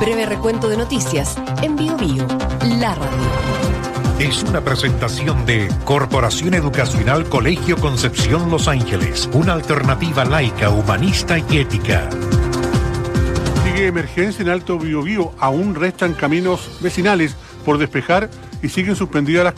Breve recuento de noticias en Bio Bio, la radio. Es una presentación de Corporación Educacional Colegio Concepción Los Ángeles, una alternativa laica, humanista y ética. Sigue emergencia en Alto Biobío. Aún restan caminos vecinales por despejar y siguen suspendidas las